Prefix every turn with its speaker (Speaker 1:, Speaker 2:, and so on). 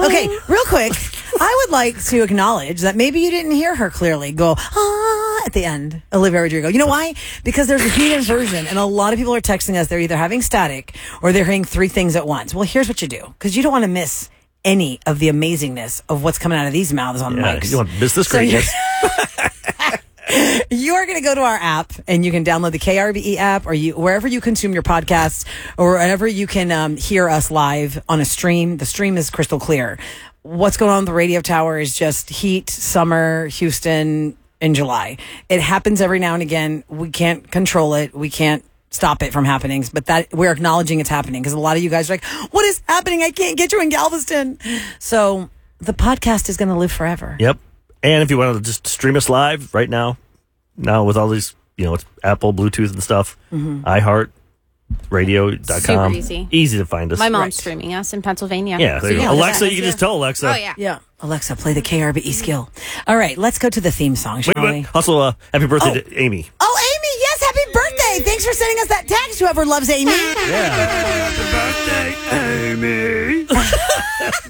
Speaker 1: Okay, real quick, I would like to acknowledge that maybe you didn't hear her clearly go, at the end, Olivia Rodrigo. You know why? Because there's a human version, and a lot of people are texting us. They're either having static or they're hearing three things at once. Well, here's what you do, because you don't want to miss any of the amazingness of what's coming out of these mouths on mics.
Speaker 2: You don't want to miss this greatness.
Speaker 1: You're going to go to our app, and you can download the KRBE app, or wherever you consume your podcasts, or wherever you can hear us live on a stream. The stream is crystal clear. What's going on with the radio tower is just heat, summer, Houston in July. It happens every now and again. We can't control it. We can't stop it from happening, but that we're acknowledging it's happening, because a lot of you guys are like, what is happening? I can't get you in Galveston. So the podcast is going to live forever.
Speaker 2: Yep. And if you want to just stream us live right now with all these, it's Apple, Bluetooth and stuff, iHeart, radio.com.
Speaker 3: Super easy.
Speaker 2: Easy to find us.
Speaker 3: My mom's streaming us in Pennsylvania.
Speaker 2: Yeah, there you go. Alexa, you can just tell Alexa.
Speaker 3: Oh, yeah.
Speaker 1: Yeah. Alexa, play the KRBE skill. All right, let's go to the theme song, shall we?
Speaker 2: Also, happy birthday to Amy.
Speaker 1: Oh, Amy, yes, happy birthday. Thanks for sending us that text, whoever loves Amy.
Speaker 2: Yeah. Happy birthday, Amy.